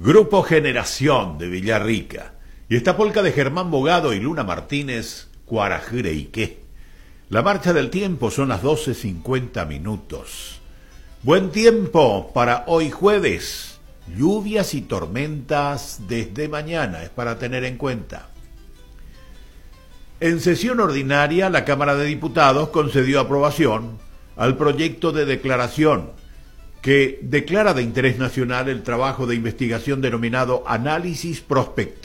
Grupo Generación de Villarrica. Y esta polca de Germán Bogado y Luna Martínez, Cuarajire y qué. La marcha del tiempo son las 12:50. Buen tiempo para hoy jueves. Lluvias y tormentas desde mañana, es para tener en cuenta. En sesión ordinaria, la Cámara de Diputados concedió aprobación al proyecto de declaración que declara de interés nacional el trabajo de investigación denominado Análisis Prospectivo